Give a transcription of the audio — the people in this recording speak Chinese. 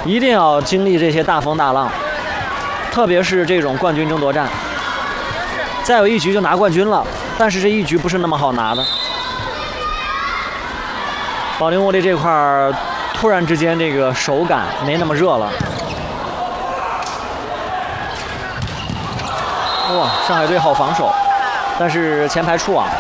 一定要经历这些大风大浪，特别是这种冠军争夺战。再有一局就拿冠军了，但是这一局不是那么好拿的。保龄握力这块儿突然之间这个手感没那么热了。哇，上海队好防守，但是前排触网。